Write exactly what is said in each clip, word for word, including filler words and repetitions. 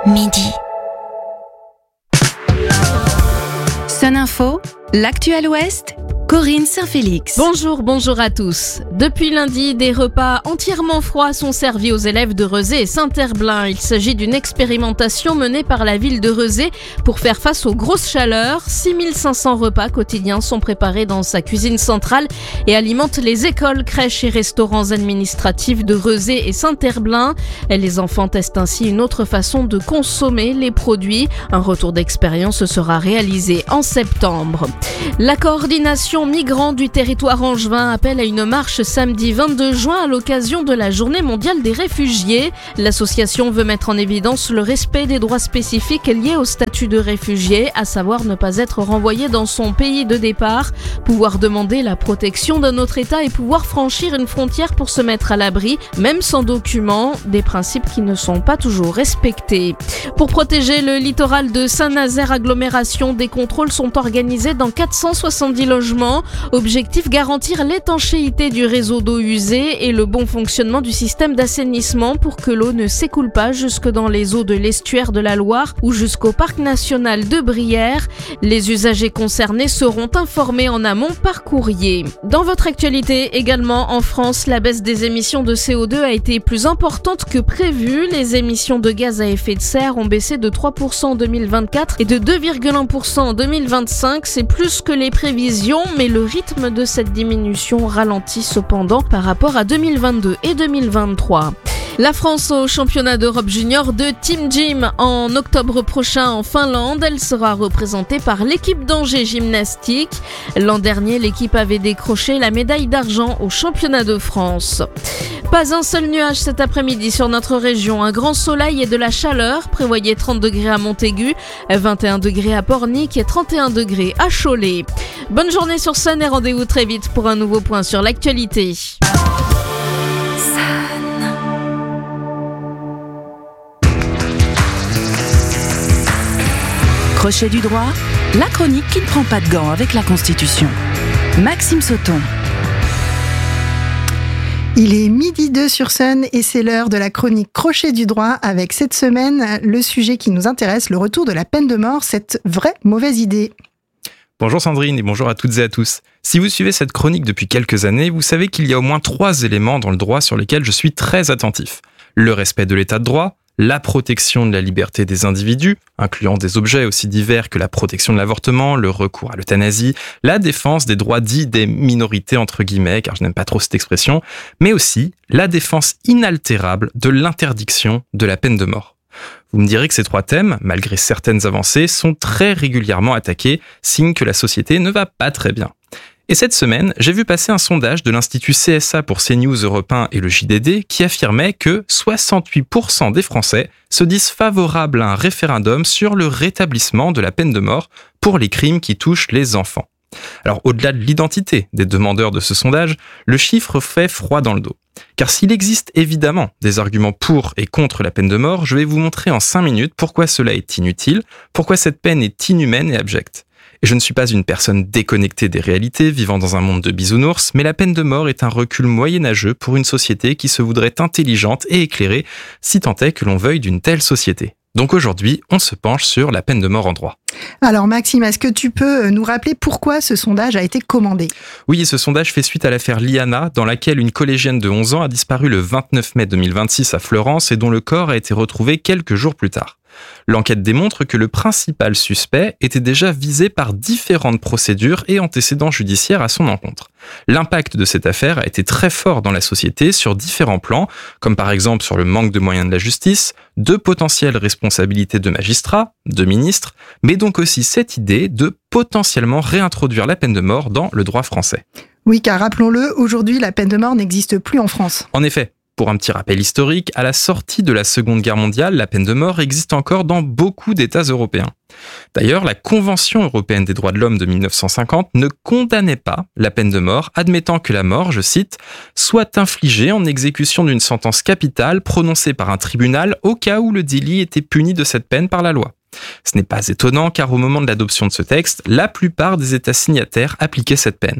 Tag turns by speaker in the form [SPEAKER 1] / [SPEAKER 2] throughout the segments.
[SPEAKER 1] midi. Sun Info, l'actuel Ouest, Corinne Saint-Félix.
[SPEAKER 2] Bonjour, bonjour à tous. Depuis lundi, des repas entièrement froids sont servis aux élèves de Rezé et Saint-Herblain. Il s'agit d'une expérimentation menée par la ville de Rezé pour faire face aux grosses chaleurs. six mille cinq cents repas quotidiens sont préparés dans sa cuisine centrale et alimentent les écoles, crèches et restaurants administratifs de Rezé et Saint-Herblain. Les enfants testent ainsi une autre façon de consommer les produits. Un retour d'expérience sera réalisé en septembre. La coordination migrants du territoire angevin appelle à une marche samedi vingt-deux juin à l'occasion de la Journée mondiale des réfugiés. L'association veut mettre en évidence le respect des droits spécifiques liés au statut de réfugié, à savoir ne pas être renvoyé dans son pays de départ, pouvoir demander la protection d'un autre État et pouvoir franchir une frontière pour se mettre à l'abri, même sans document, des principes qui ne sont pas toujours respectés. Pour protéger le littoral de Saint-Nazaire agglomération, des contrôles sont organisés dans quatre cent soixante-dix logements. Objectif, garantir l'étanchéité du réseau d'eau usée et le bon fonctionnement du système d'assainissement pour que l'eau ne s'écoule pas jusque dans les eaux de l'estuaire de la Loire ou jusqu'au parc national de Brière. Les usagers concernés seront informés en amont par courrier. Dans votre actualité également, en France, la baisse des émissions de C O deux a été plus importante que prévu. Les émissions de gaz à effet de serre ont baissé de trois pour cent en deux mille vingt-quatre et de deux virgule un pour cent en deux mille vingt-cinq. C'est plus que les prévisions, mais le rythme de cette diminution ralentit cependant par rapport à deux mille vingt-deux et deux mille vingt-trois. La France au championnat d'Europe junior de Team Gym en octobre prochain en Finlande. Elle sera représentée par l'équipe d'Angers Gymnastique. L'an dernier, l'équipe avait décroché la médaille d'argent au championnat de France. Pas un seul nuage cet après-midi sur notre région. Un grand soleil et de la chaleur. Prévoyez trente degrés à Montaigu, vingt et un degrés à Pornic et trente et un degrés à Cholet. Bonne journée sur Sun et rendez-vous très vite pour un nouveau point sur l'actualité.
[SPEAKER 1] Crochet du droit, la chronique qui ne prend pas de gants avec la Constitution. Maxime Sauton.
[SPEAKER 3] Il est midi deux sur Sun et c'est l'heure de la chronique Crochet du droit avec cette semaine le sujet qui nous intéresse, le retour de la peine de mort, cette vraie mauvaise idée.
[SPEAKER 4] Bonjour Sandrine et bonjour à toutes et à tous. Si vous suivez cette chronique depuis quelques années, vous savez qu'il y a au moins trois éléments dans le droit sur lesquels je suis très attentif. Le respect de l'état de droit, la protection de la liberté des individus, incluant des objets aussi divers que la protection de l'avortement, le recours à l'euthanasie, la défense des droits dits des minorités entre guillemets, car je n'aime pas trop cette expression, mais aussi la défense inaltérable de l'interdiction de la peine de mort. Vous me direz que ces trois thèmes, malgré certaines avancées, sont très régulièrement attaqués, signe que la société ne va pas très bien. Et cette semaine, j'ai vu passer un sondage de l'Institut C S A pour CNews Europe un et le J D D qui affirmait que soixante-huit pour cent des Français se disent favorables à un référendum sur le rétablissement de la peine de mort pour les crimes qui touchent les enfants. Alors, au-delà de l'identité des demandeurs de ce sondage, le chiffre fait froid dans le dos. Car s'il existe évidemment des arguments pour et contre la peine de mort, je vais vous montrer en cinq minutes pourquoi cela est inutile, pourquoi cette peine est inhumaine et abjecte. Et je ne suis pas une personne déconnectée des réalités, vivant dans un monde de bisounours, mais la peine de mort est un recul moyenâgeux pour une société qui se voudrait intelligente et éclairée, si tant est que l'on veuille d'une telle société. Donc aujourd'hui, on se penche sur la peine de mort en droit.
[SPEAKER 3] Alors Maxime, est-ce que tu peux nous rappeler pourquoi ce sondage a été commandé ?
[SPEAKER 4] Oui, ce sondage fait suite à l'affaire Liana, dans laquelle une collégienne de onze ans a disparu le vingt-neuf mai deux mille vingt-six à Fleurance et dont le corps a été retrouvé quelques jours plus tard. L'enquête démontre que le principal suspect était déjà visé par différentes procédures et antécédents judiciaires à son encontre. L'impact de cette affaire a été très fort dans la société sur différents plans, comme par exemple sur le manque de moyens de la justice, de potentielles responsabilités de magistrats, de ministres, mais donc aussi cette idée de potentiellement réintroduire la peine de mort dans le droit français.
[SPEAKER 3] Oui, car rappelons-le, aujourd'hui la peine de mort n'existe plus en France.
[SPEAKER 4] En effet. Pour un petit rappel historique, à la sortie de la Seconde Guerre mondiale, la peine de mort existe encore dans beaucoup d'États européens. D'ailleurs, la Convention européenne des droits de l'homme de mille neuf cent cinquante ne condamnait pas la peine de mort, admettant que la mort, je cite, « soit infligée en exécution d'une sentence capitale prononcée par un tribunal au cas où le délit était puni de cette peine par la loi ». Ce n'est pas étonnant car au moment de l'adoption de ce texte, la plupart des États signataires appliquaient cette peine.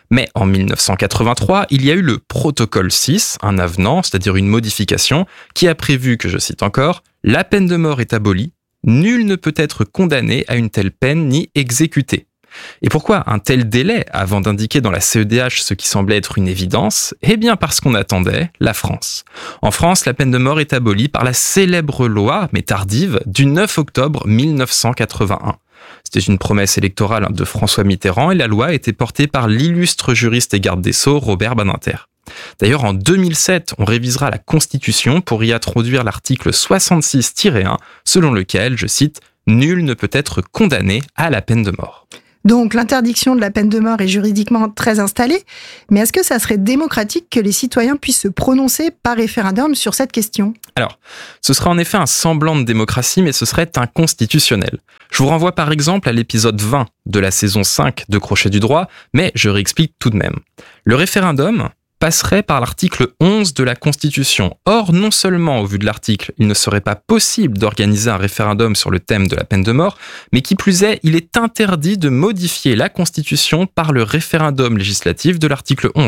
[SPEAKER 4] Mais en dix-neuf cent quatre-vingt-trois, il y a eu le protocole six, un avenant, c'est-à-dire une modification, qui a prévu que, je cite encore, « La peine de mort est abolie, nul ne peut être condamné à une telle peine ni exécuté ». Et pourquoi un tel délai avant d'indiquer dans la C E D H ce qui semblait être une évidence ? Eh bien parce qu'on attendait la France. En France, la peine de mort est abolie par la célèbre loi, mais tardive, du neuf octobre dix-neuf cent quatre-vingt-un. C'était une promesse électorale de François Mitterrand et la loi a été portée par l'illustre juriste et garde des Sceaux Robert Badinter. D'ailleurs, en deux mille sept, on révisera la Constitution pour y introduire l'article soixante-six tiret un, selon lequel, je cite, « Nul ne peut être condamné à la peine de mort ».
[SPEAKER 3] Donc l'interdiction de la peine de mort est juridiquement très installée, mais est-ce que ça serait démocratique que les citoyens puissent se prononcer par référendum sur cette question ?
[SPEAKER 4] Alors, ce serait en effet un semblant de démocratie, mais ce serait inconstitutionnel. Je vous renvoie par exemple à l'épisode vingt de la saison cinq de Crochet du droit, mais je réexplique tout de même. Le référendum passerait par l'article onze de la Constitution. Or, non seulement au vu de l'article, il ne serait pas possible d'organiser un référendum sur le thème de la peine de mort, mais qui plus est, il est interdit de modifier la Constitution par le référendum législatif de l'article onze.